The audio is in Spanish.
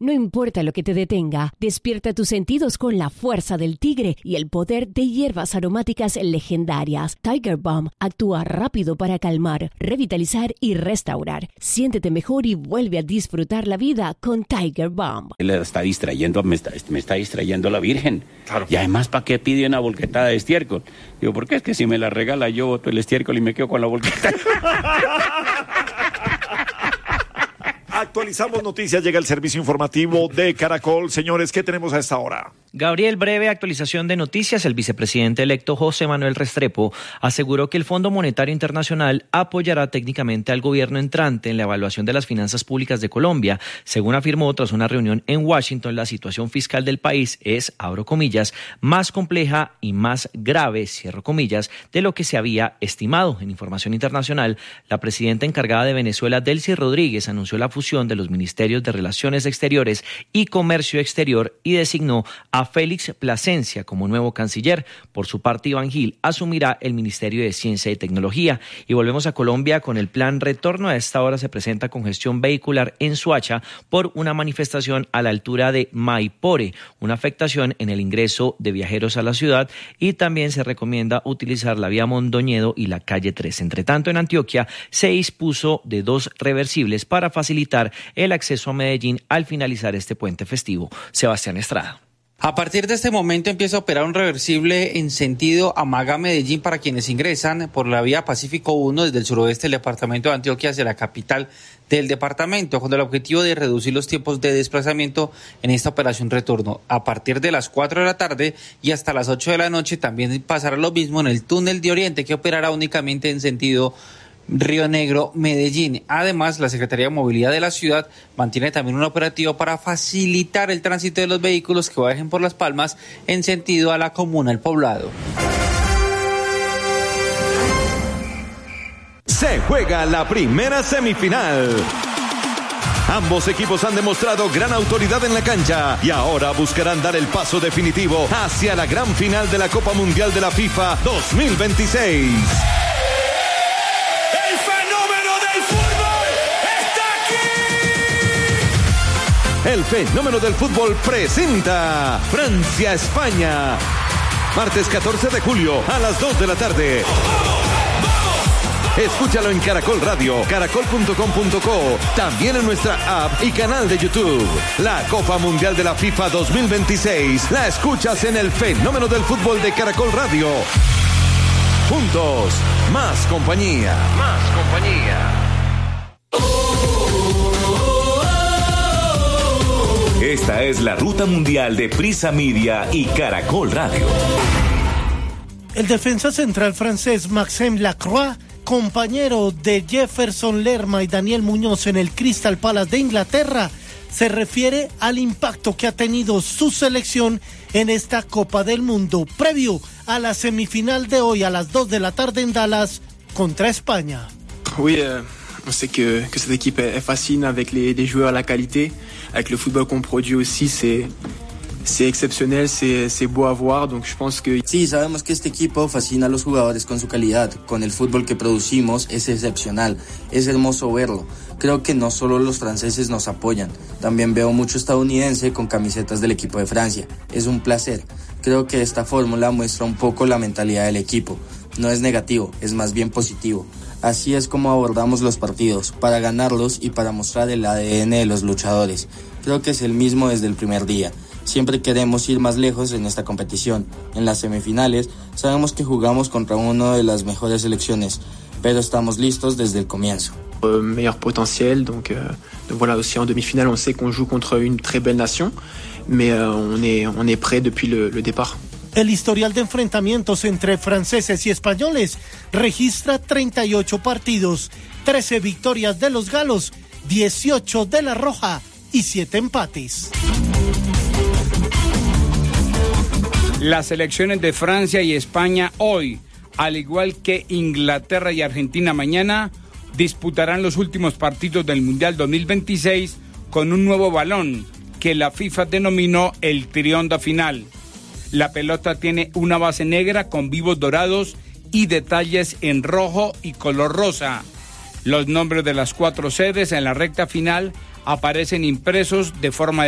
No importa lo que te detenga, despierta tus sentidos con la fuerza del tigre y el poder de hierbas aromáticas legendarias. Tiger Balm actúa rápido para calmar, revitalizar y restaurar. Siéntete mejor y vuelve a disfrutar la vida con Tiger Balm. Me está distrayendo la Virgen. Claro. Y además, ¿para qué pide una volquetada de estiércol? Digo, ¿por qué? Es que si me la regala yo boto el estiércol y me quedo con la volqueta. Actualizamos noticias, llega el servicio informativo de Caracol. Señores, ¿qué tenemos a esta hora? Gabriel, breve actualización de noticias. El vicepresidente electo José Manuel Restrepo aseguró que el Fondo Monetario Internacional apoyará técnicamente al gobierno entrante en la evaluación de las finanzas públicas de Colombia. Según afirmó tras una reunión en Washington, la situación fiscal del país es, abro comillas, más compleja y más grave, cierro comillas, de lo que se había estimado. En información internacional, la presidenta encargada de Venezuela, Delcy Rodríguez, anunció la fusión de los ministerios de Relaciones Exteriores y Comercio Exterior y designó a Félix Plasencia como nuevo canciller. Por su parte, Iván Gil asumirá el Ministerio de Ciencia y Tecnología. Y volvemos a Colombia con el plan retorno. A esta hora se presenta congestión vehicular en Soacha por una manifestación a la altura de Maipore, una afectación en el ingreso de viajeros a la ciudad, y también se recomienda utilizar la vía Mondoñedo y la calle 3. Entre tanto, en Antioquia se dispuso de 2 reversibles para facilitar el acceso a Medellín al finalizar este puente festivo. Sebastián Estrada. A partir de este momento empieza a operar un reversible en sentido Amaga-Medellín para quienes ingresan por la vía Pacífico 1 desde el suroeste del departamento de Antioquia hacia la capital del departamento, con el objetivo de reducir los tiempos de desplazamiento en esta operación retorno. A partir de las 4 de la tarde y hasta las 8 de la noche también pasará lo mismo en el túnel de Oriente, que operará únicamente en sentido Río Negro, Medellín. Además, la Secretaría de Movilidad de la ciudad mantiene también un operativo para facilitar el tránsito de los vehículos que viajen por Las Palmas en sentido a la comuna El Poblado. Se juega la primera semifinal. Ambos equipos han demostrado gran autoridad en la cancha y ahora buscarán dar el paso definitivo hacia la gran final de la Copa Mundial de la FIFA 2026. El fenómeno del fútbol presenta Francia-España. Martes 14 de julio a las 2 de la tarde. Escúchalo en Caracol Radio, caracol.com.co, también en nuestra app y canal de YouTube. La Copa Mundial de la FIFA 2026 la escuchas en el fenómeno del fútbol de Caracol Radio. Juntos, más compañía. Más compañía. Esta es la ruta mundial de Prisa Media y Caracol Radio. El defensa central francés Maxime Lacroix, compañero de Jefferson Lerma y Daniel Muñoz en el Crystal Palace de Inglaterra, se refiere al impacto que ha tenido su selección en esta Copa del Mundo, previo a la semifinal de hoy a las 2 de la tarde en Dallas contra España. Oui, on sait que cette équipe est fascine avec des joueurs à la qualité, avec le football qu'on produit aussi, c'est exceptionnel, c'est beau à voir, donc je pense que... Sí, sabemos que este equipo fascina a los jugadores con su calidad, con el fútbol que producimos es excepcional, es hermoso verlo. Creo que no solo los franceses nos apoyan, también veo mucho estadounidense con camisetas del equipo de Francia. Es un placer. Creo que esta fórmula muestra un poco la mentalidad del equipo. No es negativo, es más bien positivo. Así es como abordamos los partidos, para ganarlos y para mostrar el ADN de los luchadores. Creo que es el mismo desde el primer día. Siempre queremos ir más lejos en esta competición. En las semifinales sabemos que jugamos contra una de las mejores selecciones, pero estamos listos desde el comienzo. Meilleur potentiel, donc voilà, aussi en demi-finale on sait qu'on joue contre une très belle nation, mais on est prêt depuis le départ. El historial de enfrentamientos entre franceses y españoles registra 38 partidos, 13 victorias de los galos, 18 de la roja y 7 empates. Las selecciones de Francia y España hoy, al igual que Inglaterra y Argentina mañana, disputarán los últimos partidos del Mundial 2026 con un nuevo balón que la FIFA denominó el Trionda Final. La pelota tiene una base negra con vivos dorados y detalles en rojo y color rosa. Los nombres de las 4 sedes en la recta final aparecen impresos de forma